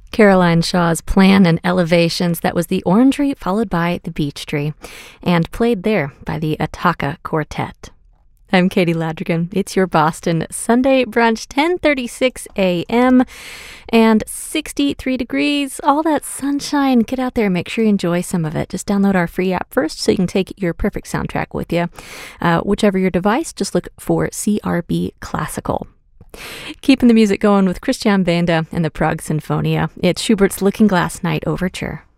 Caroline Shaw's Plan and Elevations. That was the Orangery followed by the Beech Tree, and played there by the Ataka Quartet. I'm Katie Ladrigan. It's your Boston Sunday brunch, 10:36 a.m. and 63 degrees. All that sunshine. Get out there and make sure you enjoy some of it. Just download our free app first so you can take your perfect soundtrack with you. Whichever your device, just look for CRB Classical. Keeping the music going with Christian Benda and the Prague Sinfonia. It's Schubert's Looking Glass Night Overture.